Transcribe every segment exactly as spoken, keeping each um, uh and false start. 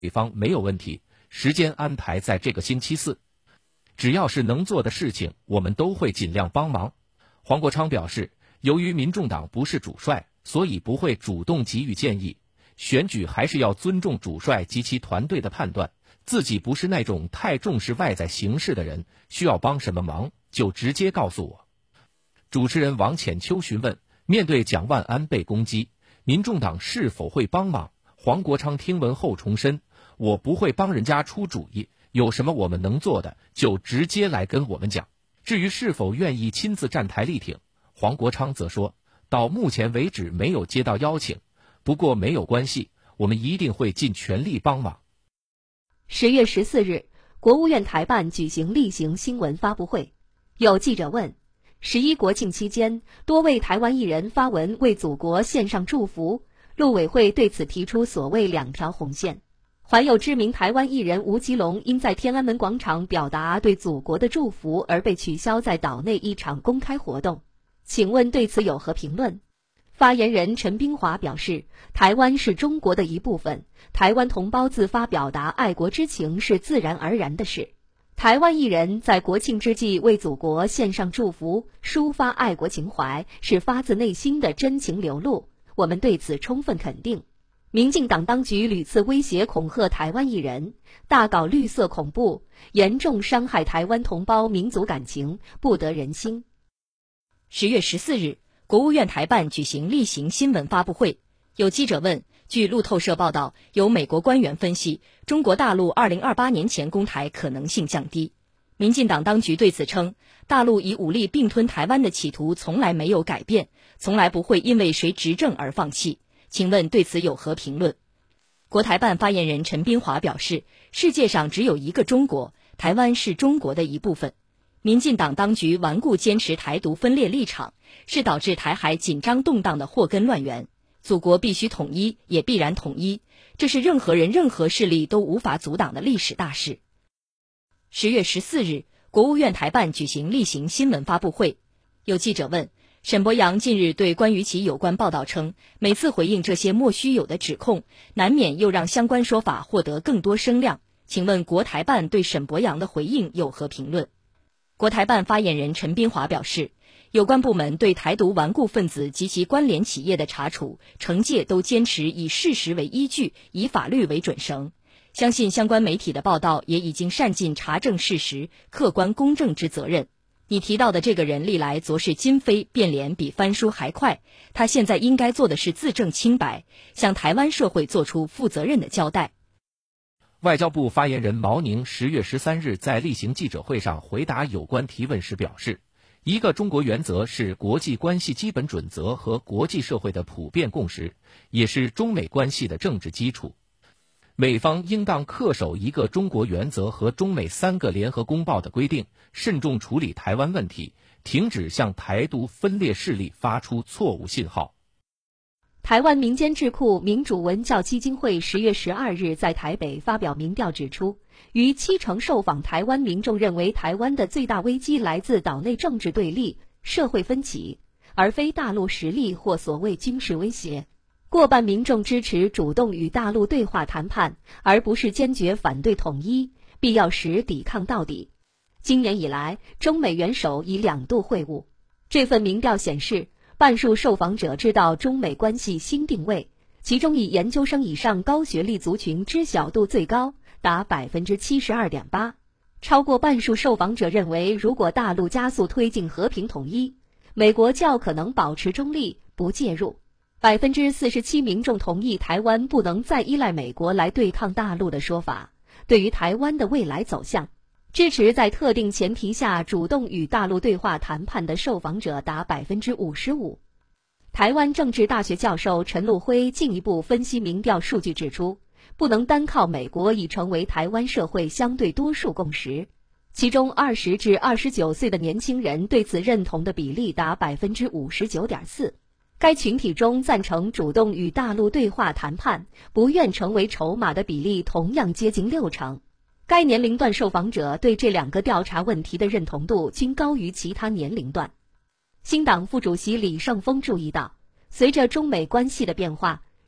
方没有问题，时间安排在这个星期四。只要是能做的事情，我们都会尽量帮忙。黄国昌表示，由于民众党不是主帅，所以不会主动给予建议，选举还是要尊重主帅及其团队的判断，自己不是那种太重视外在形势的人，需要帮什么忙就直接告诉我。主持人王浅秋询问，面对蒋万安被攻击，民众党是否会帮忙？黄国昌听闻后重申，我不会帮人家出主意，有什么我们能做的就直接来跟我们讲。至于是否愿意亲自站台力挺，黄国昌则说，到目前为止没有接到邀请，不过没有关系，我们一定会尽全力帮忙。 十月十四日，国务院台办举行例行新闻发布会，有记者问，十一国庆期间，多位台湾艺人发文为祖国献上祝福，陆委会对此提出所谓两条红线。还有知名台湾艺人吴奇隆因在天安门广场表达对祖国的祝福而被取消在岛内一场公开活动，请问对此有何评论？发言人陈冰华表示，台湾是中国的一部分，台湾同胞自发表达爱国之情是自然而然的事。台湾艺人在国庆之际为祖国献上祝福，抒发爱国情怀，是发自内心的真情流露，我们对此充分肯定。民进党当局屡次威胁恐吓台湾艺人，大搞绿色恐怖，严重伤害台湾同胞民族感情，不得人心。 十月十四日，国务院台办举行例行新闻发布会，有记者问，据路透社报道，有美国官员分析，中国大陆二零二八年前攻台可能性降低。民进党当局对此称，大陆以武力并吞台湾的企图从来没有改变，从来不会因为谁执政而放弃。请问对此有何评论？国台办发言人陈斌华表示，世界上只有一个中国，台湾是中国的一部分。民进党当局顽固坚持台独分裂立场，是导致台海紧张动荡的祸根乱源。祖国必须统一，也必然统一，这是任何人任何势力都无法阻挡的历史大事。十月十四日，国务院台办举行例行新闻发布会，有记者问，沈伯洋近日对关于其有关报道称，每次回应这些莫须有的指控，难免又让相关说法获得更多声量。请问国台办对沈伯洋的回应有何评论？国台办发言人陈斌华表示，有关部门对台独顽固分子及其关联企业的查处、惩戒都坚持以事实为依据，以法律为准绳。相信相关媒体的报道也已经善尽查证事实、客观公正之责任。你提到的这个人历来昨是今非，变脸比翻书还快，他现在应该做的是自证清白，向台湾社会做出负责任的交代。 外交部发言人毛宁十月十三日在例行记者会上回答有关提问时表示，一个中国原则是国际关系基本准则和国际社会的普遍共识，也是中美关系的政治基础。美方应当恪守一个中国原则和中美三个联合公报的规定，慎重处理台湾问题，停止向台独分裂势力发出错误信号。 台湾民间智库民主文教基金会十月十二日在台北发表民调指出，逾七成受访台湾民众认为台湾的最大危机来自岛内政治对立、社会分歧，而非大陆实力或所谓军事威胁。过半民众支持主动与大陆对话谈判，而不是坚决反对统一，必要时抵抗到底。今年以来，中美元首已两度会晤。这份民调显示，半数受访者知道中美关系新定位，其中以研究生以上高学历族群知晓度最高，达 百分之七十二点八。超过半数受访者认为，如果大陆加速推进和平统一，美国较可能保持中立，不介入。百分之四十七民众同意台湾不能再依赖美国来对抗大陆的说法。对于台湾的未来走向，支持在特定前提下主动与大陆对话谈判的受访者达 百分之五十五。台湾政治大学教授陈陆辉进一步分析民调数据指出，不能单靠美国已成为台湾社会相对多数共识。其中二十至二十九岁的年轻人对此认同的比例达 百分之五十九点四。该群体中赞成主动与大陆对话谈判，不愿成为筹码的比例同样接近六成。该年龄段受访者对这两个调查问题的认同度均高于其他年龄段。新党副主席李胜峰注意到，随着中美关系的变化，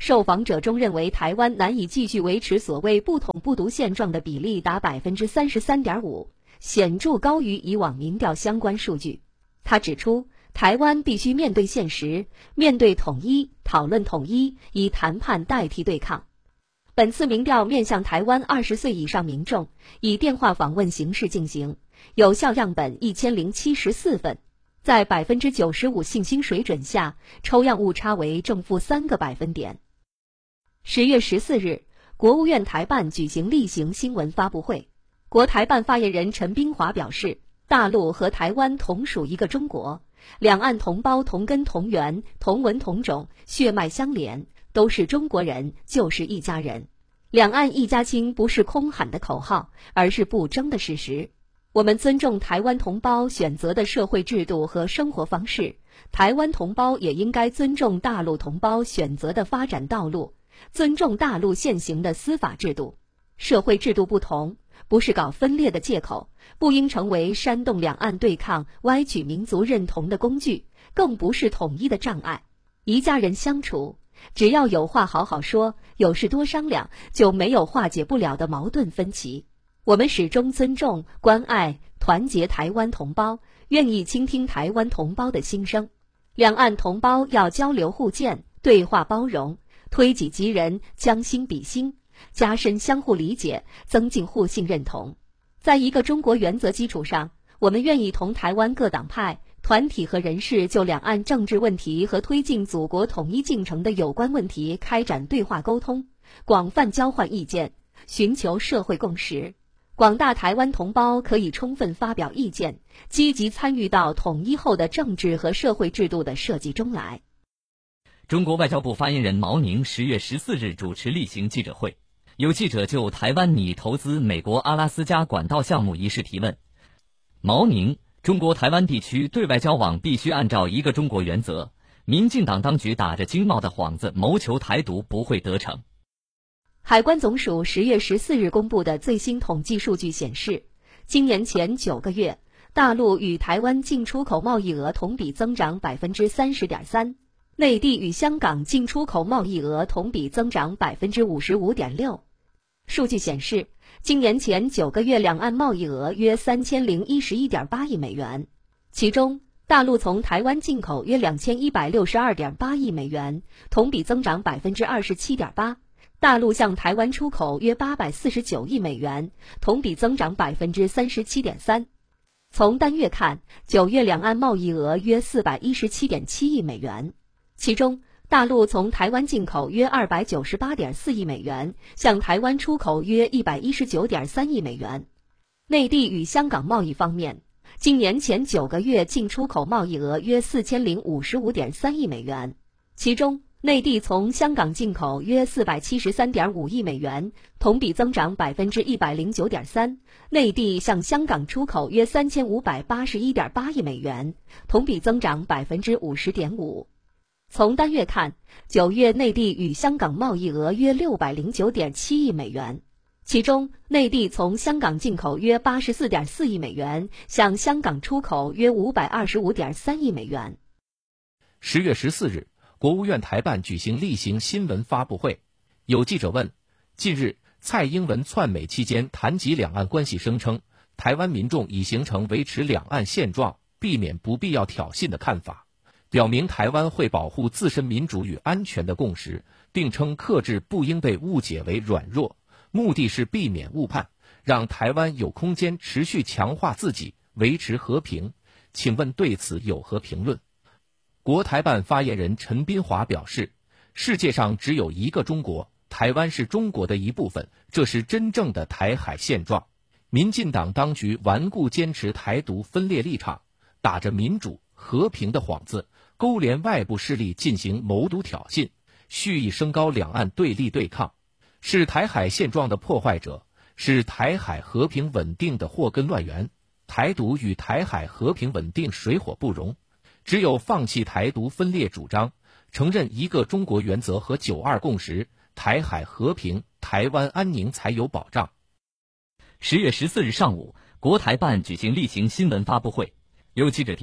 受访者中认为台湾难以继续维持所谓不统不独现状的比例达 百分之三十三点五， 显著高于以往民调相关数据。他指出，台湾必须面对现实，面对统一，讨论统一，以谈判代替对抗。本次民调面向台湾二十岁以上民众，以电话访问形式进行，有效样本一千零七十四份，在 百分之九十五 信心水准下，抽样误差为正负三个百分点。十月十四日，国务院台办举行例行新闻发布会，国台办发言人陈斌华表示，大陆和台湾同属一个中国，两岸同胞同根同源，同文同种，血脉相连，都是中国人，就是一家人。两岸一家亲不是空喊的口号，而是不争的事实。我们尊重台湾同胞选择的社会制度和生活方式，台湾同胞也应该尊重大陆同胞选择的发展道路，尊重大陆现行的司法制度。社会制度不同，不是搞分裂的借口，不应成为煽动两岸对抗、歪曲民族认同的工具，更不是统一的障碍。一家人相处，只要有话好好说，有事多商量，就没有化解不了的矛盾分歧。我们始终尊重、关爱、团结台湾同胞，愿意倾听台湾同胞的心声。两岸同胞要交流互鉴，对话包容，推己及人，将心比心，加深相互理解，增进互信认同。在一个中国原则基础上，我们愿意同台湾各党派、团体和人士就两岸政治问题和推进祖国统一进程的有关问题开展对话沟通，广泛交换意见，寻求社会共识。广大台湾同胞可以充分发表意见，积极参与到统一后的政治和社会制度的设计中来。 中国外交部发言人毛宁十月十四日主持例行记者会，有记者就台湾拟投资美国阿拉斯加管道项目一事提问。毛宁，中国台湾地区对外交往必须按照一个中国原则，民进党当局打着经贸的幌子谋求台独不会得逞。 海关总署十月十四日公布的最新统计数据显示，今年前九个月，大陆与台湾进出口贸易额同比增长 百分之三十点三， 内地与香港进出口贸易额同比增长 百分之五十五点六。数据显示，今年前九个月两岸贸易额约三千零一十一点八亿美元，其中大陆从台湾进口约两千一百六十二点八亿美元，同比增长 百分之二十七点八。大陆向台湾出口约八百四十九亿美元，同比增长 百分之三十七点三。从单月看，九月两岸贸易额约四百一十七点七亿美元，其中大陆从台湾进口约二百九十八点四亿美元，向台湾出口约一百一十九点三亿美元。内地与香港贸易方面，今年前九个月进出口贸易额约四千零五十五点三亿美元，其中内地从香港进口约四百七十三点五亿美元，同比增长 百分之一百零九点三；内地向香港出口约三千五百八十一点八亿美元，同比增长 百分之五十点五。从单月看，九月内地与香港贸易额约六百零九点七亿美元，其中内地从香港进口约八十四点四亿美元，向香港出口约五百二十五点三亿美元。 十月十四日，国务院台办举行例行新闻发布会，有记者问，近日蔡英文窜美期间谈及两岸关系，声称台湾民众已形成维持两岸现状、避免不必要挑衅的看法，表明台湾会保护自身民主与安全的共识，并称克制不应被误解为软弱，目的是避免误判，让台湾有空间持续强化自己，维持和平。请问对此有何评论？国台办发言人陈斌华表示，世界上只有一个中国，台湾是中国的一部分，这是真正的台海现状。民进党当局顽固坚持台独分裂立场，打着民主和平的幌子，勾连外部势力进行谋独挑衅，蓄意升高两岸对立对抗，是台海现状的破坏者，是台海和平稳定的祸根乱源。台独与台海和平稳定水火不容，只有放弃台独分裂主张，承认一个中国原则和九二共识，台海和平、台湾安宁才有保障。 十月十四日上午，国台办举行例行新闻发布会，有记者提问，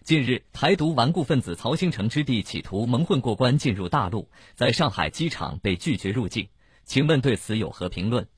近日，台独顽固分子曹兴诚之弟企图蒙混过关进入大陆，在上海机场被拒绝入境。请问对此有何评论？